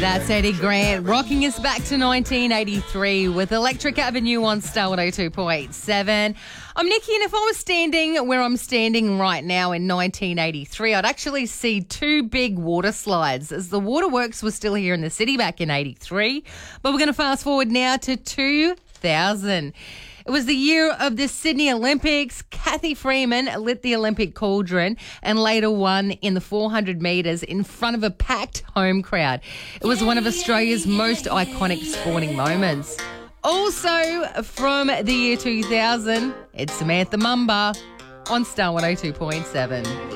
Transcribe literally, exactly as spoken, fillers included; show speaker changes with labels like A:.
A: That's Eddie Grant rocking us back to nineteen eighty-three with Electric Avenue on Star one oh two point seven. I'm Nikki, and if I was standing where I'm standing right now in nineteen eighty-three, I'd actually see two big water slides as the waterworks were still here in the city back in eighty-three. But we're going to fast forward now to two thousand. It was the year of the Sydney Olympics. Kathy Freeman lit the Olympic cauldron and later won in the four hundred metres in front of a packed home crowd. It was one of Australia's most iconic sporting moments. Also from the year two thousand, it's Samantha Mumba on Star one oh two point seven.